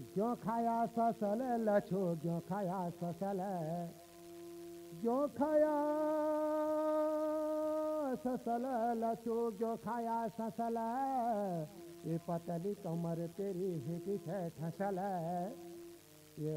क्यों खाया ससल लछो क्यों खाया ससल क्यों खाया ससल लछो क्यों खाया ससल ये पतली कमर तेरी हिकी है ठसल